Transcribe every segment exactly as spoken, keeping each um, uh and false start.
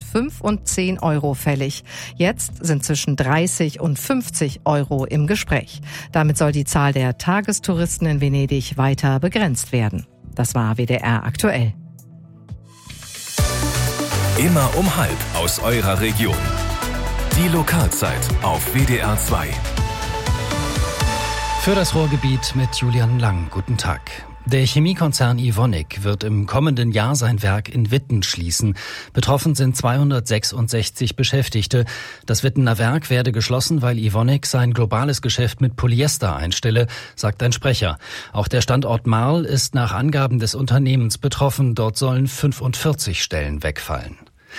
fünf und zehn Euro fällig. Jetzt sind zwischen dreißig und fünfzig Euro im Gespräch. Damit soll die Zahl der Tagestouristen in Venedig weiter begrenzt werden. Das war W D R aktuell. Immer um halb aus eurer Region. Die Lokalzeit auf W D R zwei. Für das Ruhrgebiet mit Julian Lang. Guten Tag. Der Chemiekonzern Evonik wird im kommenden Jahr sein Werk in Witten schließen. Betroffen sind zweihundertsechsundsechzig Beschäftigte. Das Wittener Werk werde geschlossen, weil Evonik sein globales Geschäft mit Polyester einstelle, sagt ein Sprecher. Auch der Standort Marl ist nach Angaben des Unternehmens betroffen. Dort sollen fünfundvierzig Stellen wegfallen.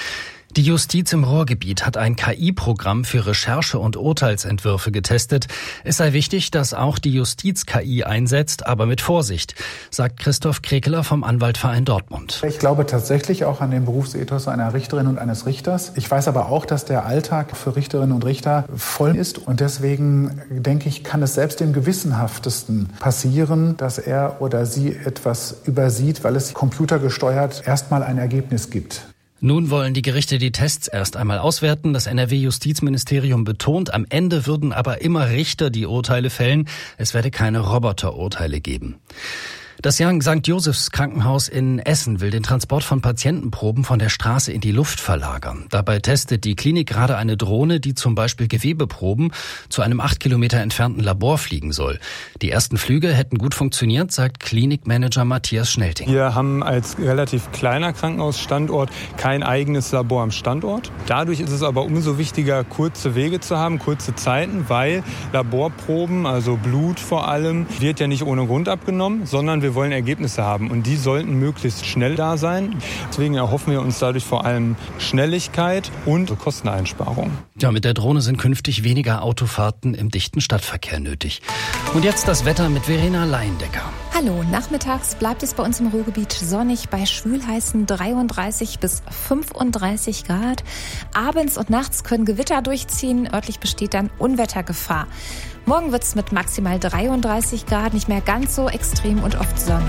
Die Justiz im Ruhrgebiet hat ein K I-Programm für Recherche- und Urteilsentwürfe getestet. Es sei wichtig, dass auch die Justiz K I einsetzt, aber mit Vorsicht, sagt Christoph Krekeler vom Anwaltverein Dortmund. Ich glaube tatsächlich auch an den Berufsethos einer Richterin und eines Richters. Ich weiß aber auch, dass der Alltag für Richterinnen und Richter voll ist. Und deswegen, denke ich, kann es selbst dem Gewissenhaftesten passieren, dass er oder sie etwas übersieht, weil es computergesteuert erstmal ein Ergebnis gibt. Nun wollen die Gerichte die Tests erst einmal auswerten. Das N R W-Justizministerium betont, am Ende würden aber immer Richter die Urteile fällen. Es werde keine Roboterurteile geben. Das Sankt Josephs Krankenhaus in Essen will den Transport von Patientenproben von der Straße in die Luft verlagern. Dabei testet die Klinik gerade eine Drohne, die zum Beispiel Gewebeproben zu einem acht Kilometer entfernten Labor fliegen soll. Die ersten Flüge hätten gut funktioniert, sagt Klinikmanager Matthias Schnelting. Wir haben als relativ kleiner Krankenhausstandort kein eigenes Labor am Standort. Dadurch ist es aber umso wichtiger, kurze Wege zu haben, kurze Zeiten, weil Laborproben, also Blut vor allem, wird ja nicht ohne Grund abgenommen, sondern wir Wir wollen Ergebnisse haben und die sollten möglichst schnell da sein. Deswegen erhoffen wir uns dadurch vor allem Schnelligkeit und Kosteneinsparung. Ja, mit der Drohne sind künftig weniger Autofahrten im dichten Stadtverkehr nötig. Und jetzt das Wetter mit Verena Leindecker. Hallo, nachmittags bleibt es bei uns im Ruhrgebiet sonnig bei schwülheißen dreiunddreißig bis fünfunddreißig Grad. Abends und nachts können Gewitter durchziehen, örtlich besteht dann Unwettergefahr. Morgen wird es mit maximal dreiunddreißig Grad nicht mehr ganz so extrem und oft sonnig.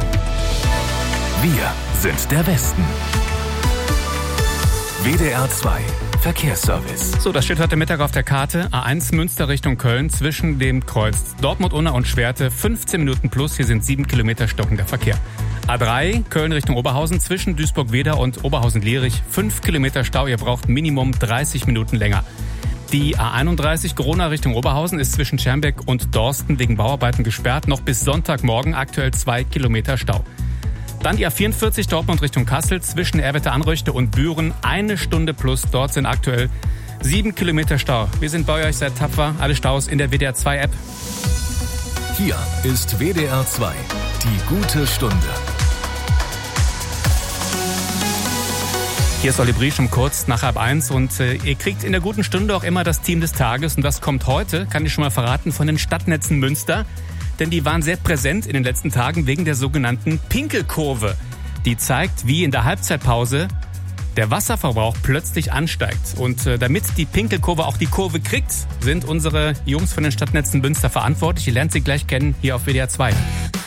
Wir sind der Westen. W D R zwei Verkehrsservice. So, das steht heute Mittag auf der Karte. A eins Münster Richtung Köln zwischen dem Kreuz Dortmund-Unna und Schwerte. fünfzehn Minuten plus, hier sind sieben Kilometer stockender Verkehr. A drei Köln Richtung Oberhausen zwischen Duisburg-Wedau und Oberhausen-Lierich. fünf Kilometer Stau, ihr braucht Minimum dreißig Minuten länger. Die A einunddreißig Corona Richtung Oberhausen ist zwischen Schermbeck und Dorsten wegen Bauarbeiten gesperrt. Noch bis Sonntagmorgen aktuell zwei Kilometer Stau. Dann die A vierundvierzig Dortmund Richtung Kassel zwischen Erwitte-Anröchte und Büren. Eine Stunde plus. Dort sind aktuell sieben Kilometer Stau. Wir sind bei euch, seid tapfer. Alle Staus in der W D R zwei App. Hier ist W D R zwei. Die gute Stunde. Hier ist Olli Briesch um kurz nach halb eins und äh, ihr kriegt in der guten Stunde auch immer das Team des Tages und das kommt heute, kann ich schon mal verraten, von den Stadtnetzen Münster, denn die waren sehr präsent in den letzten Tagen wegen der sogenannten Pinkelkurve. Die zeigt, wie in der Halbzeitpause der Wasserverbrauch plötzlich ansteigt und äh, damit die Pinkelkurve auch die Kurve kriegt, sind unsere Jungs von den Stadtnetzen Münster verantwortlich. Ihr lernt sie gleich kennen hier auf W D R zwei.